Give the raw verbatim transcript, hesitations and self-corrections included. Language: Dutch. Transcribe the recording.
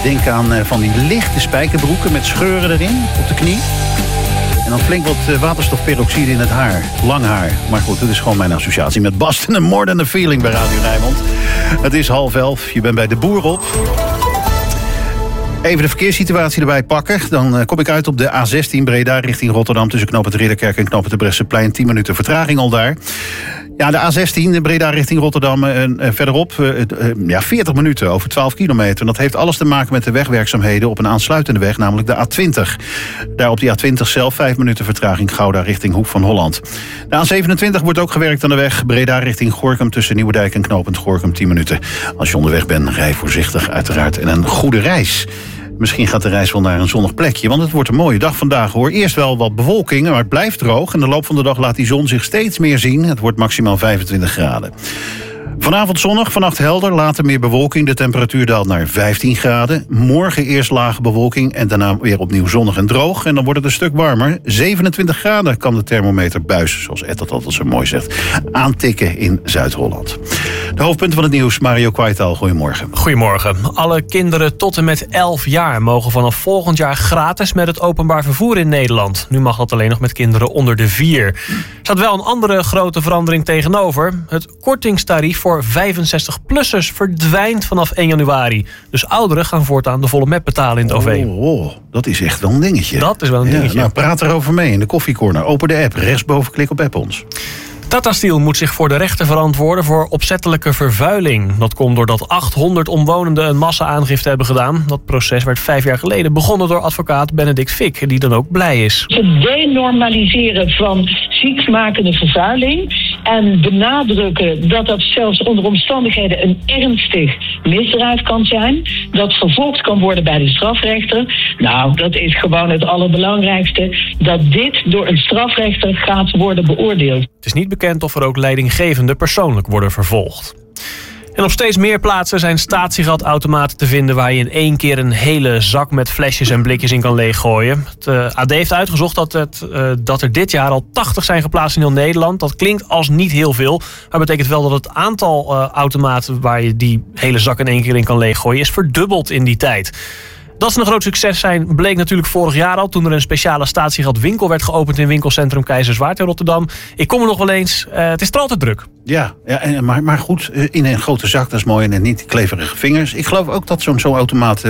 Denk aan uh, van die lichte spijkerbroeken met scheuren erin op de knie. En dan flink wat uh, waterstofperoxide in het haar. Lang haar. Maar goed, dit is gewoon mijn associatie met Boston en More Than a Feeling bij Radio Rijnmond. Het is half elf. Je bent bij de boer op. Even de verkeerssituatie erbij pakken. Dan uh, kom ik uit op de A zestien Breda richting Rotterdam. Tussen knoop het Ridderkerk en knoop het de Bresseplein. tien minuten vertraging al daar. Ja, de A zestien Breda richting Rotterdam. En uh, verderop uh, uh, ja, veertig minuten over twaalf kilometer. En dat heeft alles te maken met de wegwerkzaamheden op een aansluitende weg. Namelijk de A twintig. Daar op die A twintig zelf vijf minuten vertraging. Gouda richting Hoek van Holland. De A zevenentwintig wordt ook gewerkt aan de weg. Breda richting Gorinchem tussen Nieuwedijk en knooppunt Gorinchem tien minuten. Als je onderweg bent, rij voorzichtig uiteraard. En een goede reis. Misschien gaat de reis wel naar een zonnig plekje, want het wordt een mooie dag vandaag hoor. Eerst wel wat bewolking, maar het blijft droog. En de loop van de dag laat die zon zich steeds meer zien. Het wordt maximaal vijfentwintig graden. Vanavond zonnig, vannacht helder, later meer bewolking. De temperatuur daalt naar vijftien graden. Morgen eerst lage bewolking en daarna weer opnieuw zonnig en droog. En dan wordt het een stuk warmer. zevenentwintig graden kan de thermometer buis, zoals Ed dat altijd zo mooi zegt, aantikken in Zuid-Holland. De hoofdpunten van het nieuws, Mario Kwaital, goedemorgen. Goedemorgen. Alle kinderen tot en met elf jaar mogen vanaf volgend jaar gratis met het openbaar vervoer in Nederland. Nu mag dat alleen nog met kinderen onder de vier. Er staat wel een andere grote verandering tegenover. Het kortingstarief voor vijfenzestig-plussers verdwijnt vanaf één januari. Dus ouderen gaan voortaan de volle met betalen in het O V. Oh, oh, dat is echt wel een dingetje. Dat is wel een dingetje. Ja, nou, praat erover mee in de koffiecorner. Open de app, rechtsboven klik op app ons. Tata Steel moet zich voor de rechter verantwoorden voor opzettelijke vervuiling. Dat komt doordat achthonderd omwonenden een massa-aangifte hebben gedaan. Dat proces werd vijf jaar geleden begonnen door advocaat Benedict Fick, die dan ook blij is. Het denormaliseren van ziekmakende vervuiling en benadrukken dat dat zelfs onder omstandigheden een ernstig misdrijf kan zijn, dat vervolgd kan worden bij de strafrechter. Nou, dat is gewoon het allerbelangrijkste, dat dit door een strafrechter gaat worden beoordeeld. Het is niet bekend of er ook leidinggevenden persoonlijk worden vervolgd. En op steeds meer plaatsen zijn statiegeldautomaten te vinden waar je in één keer een hele zak met flesjes en blikjes in kan leeggooien. Het uh, A D heeft uitgezocht dat, het, uh, dat er dit jaar al tachtig zijn geplaatst in heel Nederland. Dat klinkt als niet heel veel, maar betekent wel dat het aantal uh, automaten waar je die hele zak in één keer in kan leeggooien is verdubbeld in die tijd. Dat ze een groot succes zijn, bleek natuurlijk vorig jaar al, toen er een speciale statiegeldwinkel werd geopend in winkelcentrum Keizerswaard in Rotterdam. Ik kom er nog wel eens. Uh, het is er altijd druk. Ja, ja maar, maar goed, in een grote zak, dat is mooi en niet kleverige vingers. Ik geloof ook dat zo'n zo'n automaat